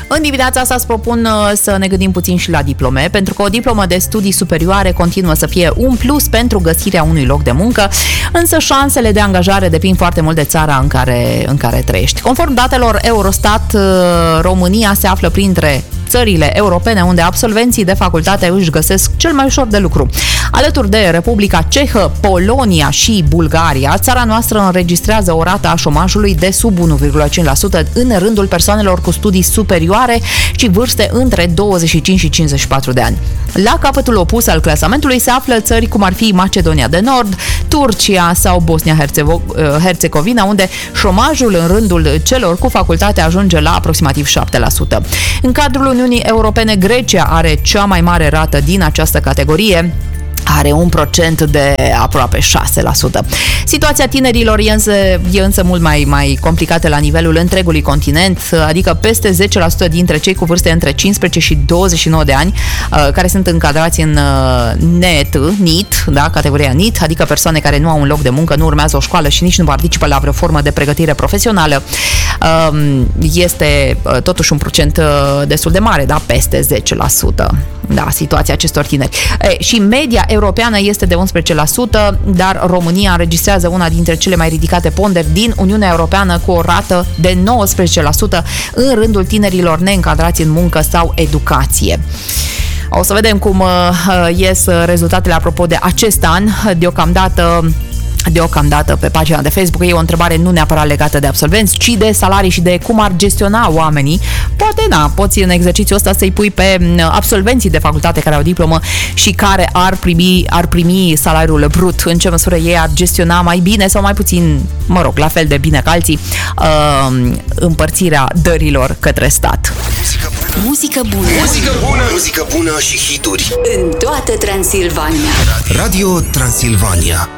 În dimineața asta îți propun să ne gândim puțin și la diplome, pentru că o diplomă de studii superioare continuă să fie un plus pentru găsirea unui loc de muncă, însă șansele de angajare depind foarte mult de țara în care trăiești. Conform datelor Eurostat, România se află printre țările europene unde absolvenții de facultate își găsesc cel mai ușor de lucru. Alături de Republica Cehă, Polonia și Bulgaria, țara noastră înregistrează o rată a șomajului de sub 1,5% în rândul persoanelor cu studii superioare și vârste între 25 și 54 de ani. La capătul opus al clasamentului se află țări cum ar fi Macedonia de Nord, Turcia sau Bosnia-Herzegovina, unde șomajul în rândul celor cu facultate ajunge la aproximativ 7%. În cadrul Uniunii Europene, Grecia are cea mai mare rată din această categorie, are un procent de aproape 6%. Situația tinerilor e însă mult mai complicată la nivelul întregului continent, adică peste 10% dintre cei cu vârste între 15 și 29 de ani, care sunt încadrați în NEET, da, categoria NEET, adică persoane care nu au un loc de muncă, nu urmează o școală și nici nu participă la vreo formă de pregătire profesională, este totuși un procent destul de mare, da, peste 10%. Da, situația acestor tineri. Și media europeană este de 11%, dar România înregistrează una dintre cele mai ridicate ponderi din Uniunea Europeană, cu o rată de 19% în rândul tinerilor neîncadrați în muncă sau educație. O să vedem cum ies rezultatele apropo de acest an. Deocamdată pe pagina de Facebook e o întrebare nu neapărat legată de absolvenți, ci de salarii și de cum ar gestiona oamenii. Poate, poți în exercițiul ăsta să-i pui pe absolvenții de facultate care au diplomă și care ar primi salariul brut, în ce măsură ei ar gestiona mai bine sau mai puțin, la fel de bine ca alții, împărțirea dărilor către stat. Muzică bună. Muzică bună. Muzică bună și hituri. În toată Transilvania. Radio Transilvania.